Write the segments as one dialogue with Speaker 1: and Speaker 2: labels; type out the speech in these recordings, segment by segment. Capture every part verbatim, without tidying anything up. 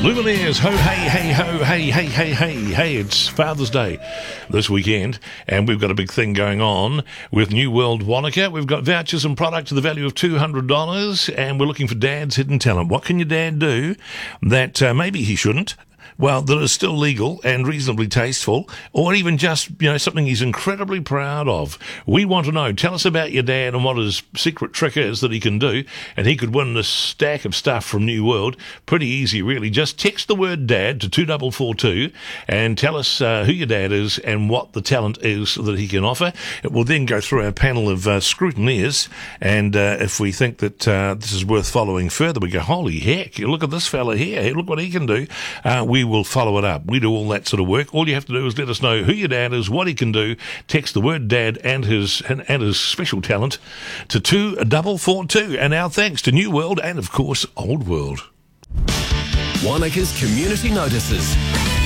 Speaker 1: Lumineers, ho, hey, hey, ho, hey, hey, hey, hey, hey, it's Father's Day this weekend, and we've got a big thing going on with New World Wanaka. We've got vouchers and product to the value of two hundred dollars, and we're looking for Dad's hidden talent. What can your dad do that uh, maybe he shouldn't? Well, that is still legal and reasonably tasteful, or even just, you know, something he's incredibly proud of. We want to know. Tell us about your dad and what his secret trick is that he can do, and he could win this stack of stuff from New World. Pretty easy, really. Just text the word dad to two four four two and tell us uh, who your dad is and what the talent is that he can offer. It will then go through our panel of uh, scrutineers, and uh, if we think that uh, this is worth following further, we go, holy heck, look at this fella here. Hey, look what he can do. Uh, we will follow it up. We do all that sort of work. All you have to do is let us know who your dad is, what he can do. Text the word dad and his and, and his special talent to two four four two. And our thanks to New World and, of course, Old World.
Speaker 2: Wanaka's Community Notices.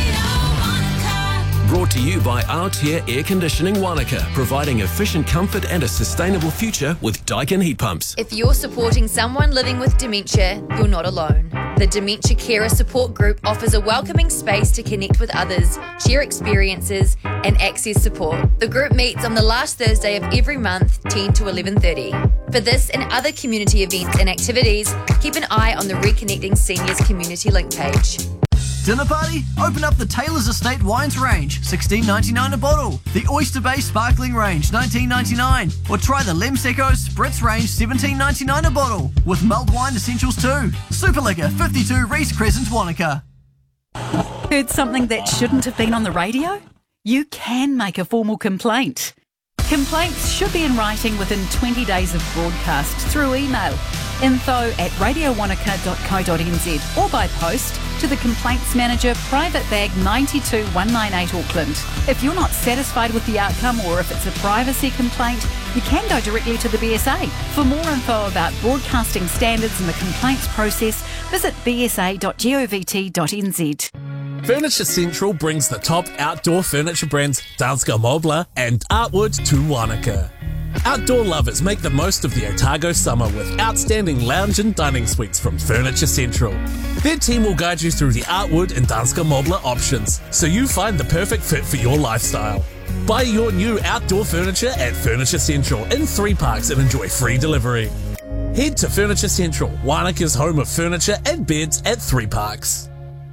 Speaker 2: Brought to you by Altair Air Conditioning Wanaka, providing efficient comfort and a sustainable future with Daikin heat pumps.
Speaker 3: If you're supporting someone living with dementia, you're not alone. The Dementia Carer Support Group offers a welcoming space to connect with others, share experiences and access support. The group meets on the last Thursday of every month, ten to eleven thirty. For this and other community events and activities, keep an eye on the Reconnecting Seniors Community link page.
Speaker 4: Dinner party? Open up the Taylor's Estate Wines range, sixteen ninety-nine a bottle. The Oyster Bay Sparkling range, nineteen ninety-nine. Or try the Lemsecco Spritz range, seventeen ninety-nine a bottle. With mulled wine essentials too. Super Liquor, fifty-two Reese Crescent, Wanaka.
Speaker 5: Heard something that shouldn't have been on the radio? You can make a formal complaint. Complaints should be in writing within twenty days of broadcast through email. Info at radio wanaka dot co dot n z or by post to the Complaints Manager, Private Bag nine two one nine eight Auckland. If you're not satisfied with the outcome or if it's a privacy complaint, you can go directly to the B S A. For more info about broadcasting standards and the complaints process, visit b s a dot govt dot n z.
Speaker 6: Furniture Central brings the top outdoor furniture brands Danska Möbler and Artwood to Wanaka. Outdoor lovers make the most of the Otago summer with outstanding lounge and dining suites from Furniture Central. Their team will guide you through the Artwood and Danska Möbler options so you find the perfect fit for your lifestyle. Buy your new outdoor furniture at Furniture Central in three parks and enjoy free delivery. Head to Furniture Central, Wanaka's home of furniture and beds at three parks.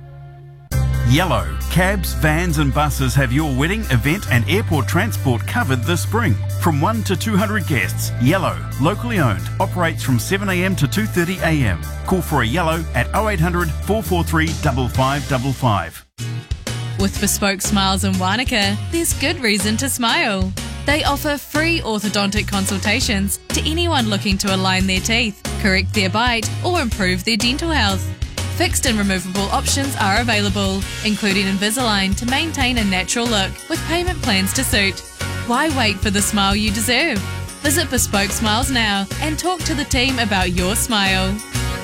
Speaker 7: Yellow. Cabs, vans and buses have your wedding, event and airport transport covered this spring. From one to two hundred guests, Yellow, locally owned, operates from seven a m to two thirty a m. Call for a Yellow at oh eight hundred, four four three, five five five five.
Speaker 8: With Bespoke Smiles in Wanaka, there's good reason to smile. They offer free orthodontic consultations to anyone looking to align their teeth, correct their bite or improve their dental health. Fixed and removable options are available, including Invisalign to maintain a natural look with payment plans to suit. Why wait for the smile you deserve? Visit Bespoke Smiles now and talk to the team about your smile.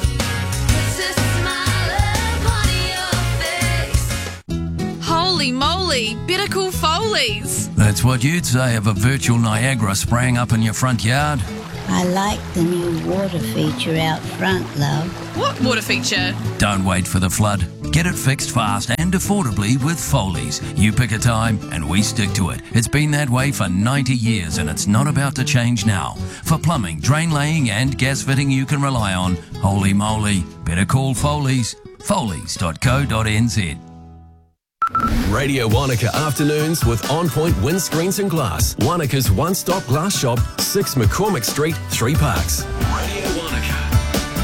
Speaker 8: Holy moly, better call Foley's.
Speaker 9: That's what you'd say of a virtual Niagara spraying up in your front yard.
Speaker 10: I like the new water feature out front, love.
Speaker 8: What water feature?
Speaker 9: Don't wait for the flood. Get it fixed fast and affordably with Foley's. You pick a time and we stick to it. It's been that way for ninety years and it's not about to change now. For plumbing, drain laying and gas fitting you can rely on, holy moly, better call Foley's. Foley's dot co dot n z.
Speaker 2: Radio Wanaka Afternoons with On Point Windscreens and Glass. Wanaka's one-stop glass shop, six McCormick Street, Three Parks. Radio